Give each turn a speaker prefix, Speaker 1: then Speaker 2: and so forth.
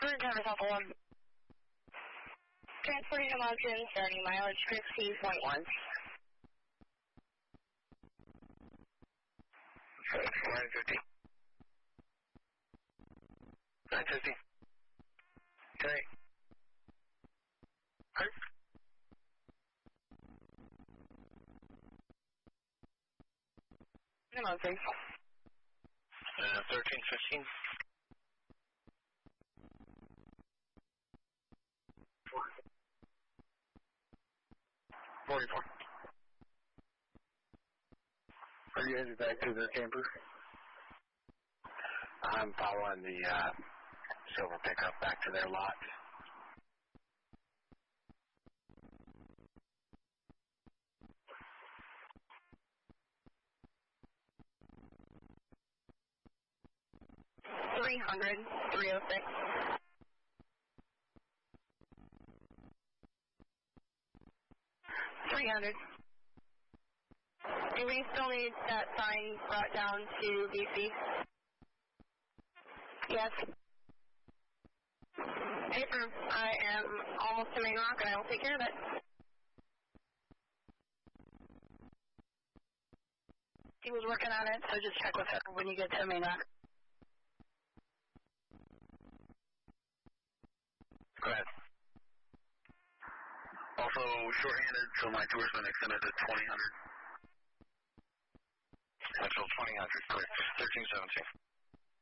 Speaker 1: Current driver's Alpha 1. Transporting to Mountain, starting mileage 15.1.
Speaker 2: 950. 950. Okay.
Speaker 1: Come on, please.
Speaker 2: 1315. 44.
Speaker 3: Are you headed back to the camper?
Speaker 2: I'm following the silver pickup back to their lot.
Speaker 1: $300, $306. $300. Do we still need that sign brought down to DC? Yes. Paper, I am almost to Main Rock and I will take care of it. He was working on it, so just check with her when you get to Main Rock.
Speaker 2: Go ahead. Also short-handed, so my tour's been extended to 2000. Central 2000, clear. 1317.